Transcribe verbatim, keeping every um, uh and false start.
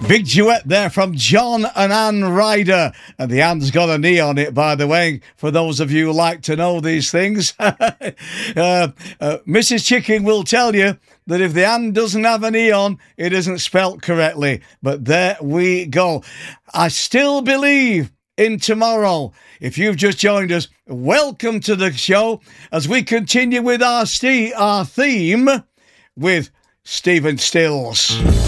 Big duet there from John and Ann Ryder. And the Ann's got an E on it, by the way, for those of you who like to know these things. uh, uh, Missus Chicken will tell you that if the Ann doesn't have an E on, it isn't spelt correctly. But there we go. I still believe in tomorrow. If you've just joined us, welcome to the show as we continue with our, st- our theme with Stephen Stills.